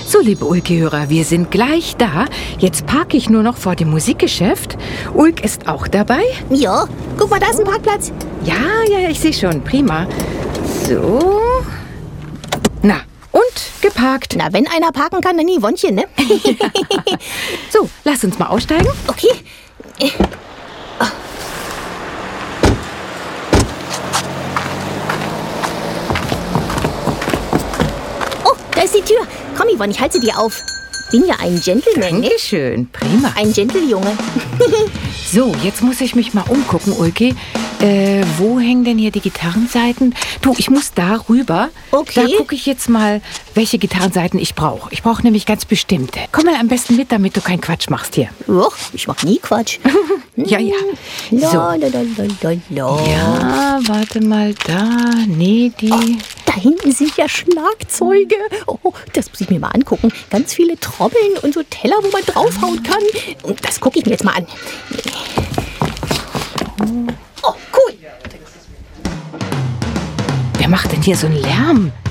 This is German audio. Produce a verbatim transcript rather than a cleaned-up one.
So, liebe Ulki-Hörer, wir sind gleich da. Jetzt parke ich nur noch vor dem Musikgeschäft. Ulk ist auch dabei. Ja, guck mal, da ist ein Parkplatz. Ja, ja, ich sehe schon. Prima. So. Na, und geparkt. Na, wenn einer parken kann, dann Yvonnchen, ne? So, lass uns mal aussteigen. Okay. Oh, da ist die Tür. Komm, Yvonne, ich halte sie dir auf. Bin ja ein Gentleman, ne? Dankeschön, prima. Ein Gentle-Junge. So, jetzt muss ich mich mal umgucken, Ulki. Äh, wo hängen denn hier die Gitarrenseiten? Du, ich muss da rüber. Okay. Da gucke ich jetzt mal, welche Gitarrenseiten ich brauche. Ich brauche nämlich ganz bestimmte. Komm mal am besten mit, damit du keinen Quatsch machst hier. Och, ich mach nie Quatsch. Ja, ja. La, So. la, la, la, la, la. Ja, warte mal, da. Nee, die... Da hinten sind ja Schlagzeuge. Oh, das muss ich mir mal angucken. Ganz viele Trommeln und so Teller, wo man draufhauen kann. Und das gucke ich mir jetzt mal an. Oh, cool. Wer macht denn hier so einen Lärm?